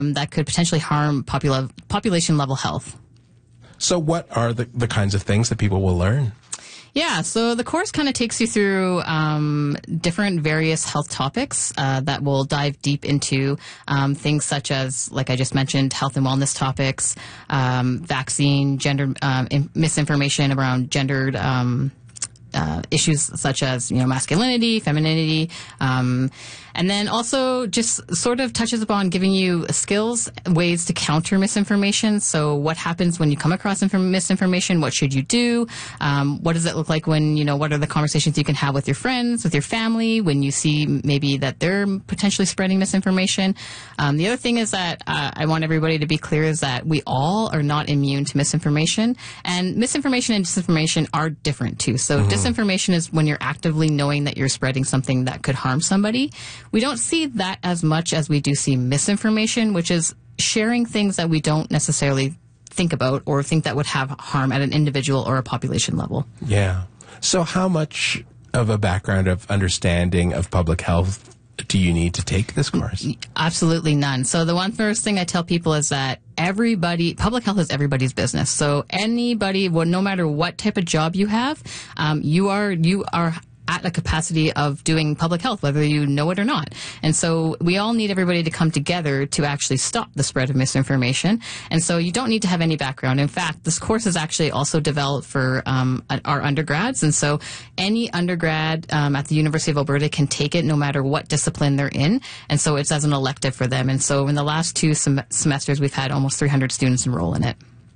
that could potentially harm population level health. So what are the kinds of things that people will learn? Yeah, so the course kind of takes you through different various health topics that will dive deep into things such as, like I just mentioned, health and wellness topics, vaccine, gender misinformation around gendered issues such as, masculinity, femininity, and then also just sort of touches upon giving you skills, ways to counter misinformation. So what happens when you come across misinformation? What should you do? What does it look like when, what are the conversations you can have with your friends, with your family, when you see maybe that they're potentially spreading misinformation? The other thing is that I want everybody to be clear is that we all are not immune to misinformation. And misinformation and disinformation are different too. So disinformation is when you're actively knowing that you're spreading something that could harm somebody. We don't see that as much as we do see misinformation, which is sharing things that we don't necessarily think about or think that would have harm at an individual or a population level. Yeah. So how much of a background of understanding of public health do you need to take this course? Absolutely none. So the first thing I tell people is that public health is everybody's business. So anybody, no matter what type of job you have, you are at a capacity of doing public health, whether you know it or not. And so we all need everybody to come together to actually stop the spread of misinformation. And so you don't need to have any background. In fact, this course is actually also developed for our undergrads. And so any undergrad at the University of Alberta can take it no matter what discipline they're in. And so it's as an elective for them. And so in the last two semesters, we've had almost 300 students enroll in it.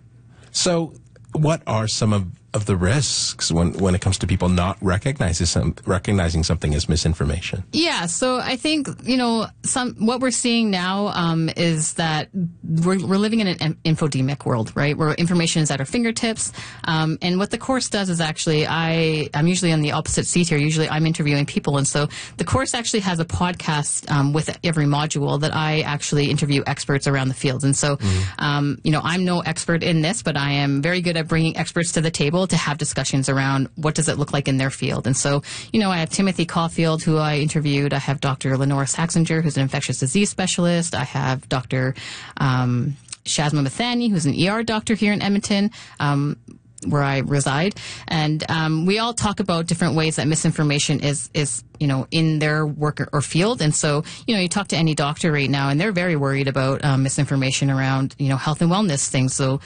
So what are some of the risks when it comes to people not recognizing something as misinformation? Yeah, so I think, what we're seeing now is that we're living in an infodemic world, right, where information is at our fingertips. And what the course does is actually, I'm usually on the opposite seat here. Usually I'm interviewing people. And so the course actually has a podcast with every module that I actually interview experts around the field. And so, I'm no expert in this, but I am very good at bringing experts to the table to have discussions around what does it look like in their field. And so, I have Timothy Caulfield, who I interviewed. I have Dr. Lenora Saxinger, who's an infectious disease specialist. I have Dr. Shazma Mathani, who's an ER doctor here in Edmonton, where I reside. And we all talk about different ways that misinformation is in their work or field. And so, you talk to any doctor right now, and they're very worried about misinformation around, health and wellness things. So,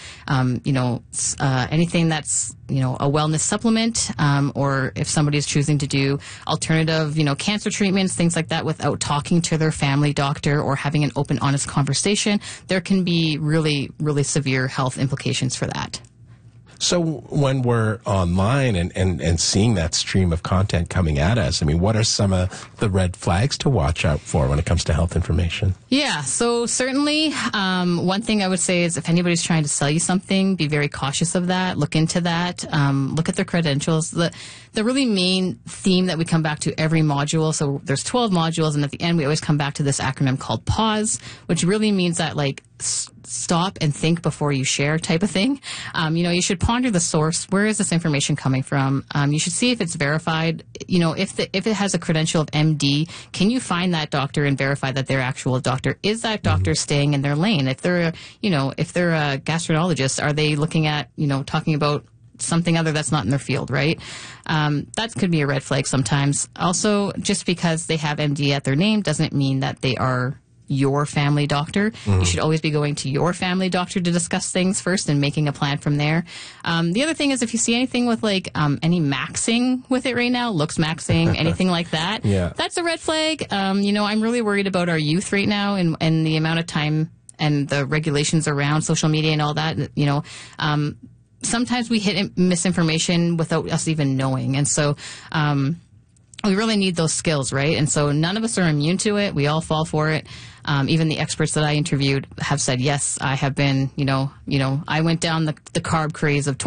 anything that's, a wellness supplement, or if somebody's choosing to do alternative, cancer treatments, things like that, without talking to their family doctor or having an open, honest conversation, there can be really, really severe health implications for that. So when we're online and seeing that stream of content coming at us, what are some of the red flags to watch out for when it comes to health information? Yeah, so certainly one thing I would say is if anybody's trying to sell you something, be very cautious of that. Look into that. Look at their credentials. The really main theme that we come back to every module, so there's 12 modules, and at the end we always come back to this acronym called PAUSE, which really means that, stop and think before you share type of thing. You should ponder the source. Where is this information coming from? You should see if it's verified. If it has a credential of MD, can you find that doctor and verify that they're actual doctor? Is that doctor staying in their lane? If they're a gastroenterologist, are they looking at, talking about something other that's not in their field, right? That could be a red flag sometimes. Also, just because they have MD at their name doesn't mean that they are your family doctor. You should always be going to your family doctor to discuss things first and making a plan from there. The other thing is if you see anything with any maxing with it right now, looks maxing, anything like that, that's a red flag. I'm really worried about our youth right now and the amount of time and the regulations around social media and all that. Sometimes we hit misinformation without us even knowing. And so, we really need those skills, right? And so none of us are immune to it. We all fall for it. Even the experts that I interviewed have said, yes, I have been, I went down the carb craze of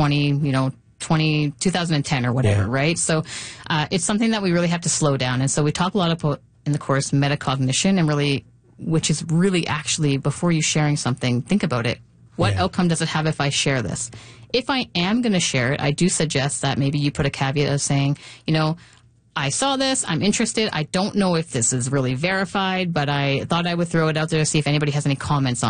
2010 or whatever, right? So it's something that we really have to slow down. And so we talk a lot about in the course metacognition, and really, which is really actually before you sharing something, think about it. What outcome does it have if I share this? If I am going to share it, I do suggest that maybe you put a caveat of saying, I saw this, I'm interested, I don't know if this is really verified, but I thought I would throw it out there to see if anybody has any comments on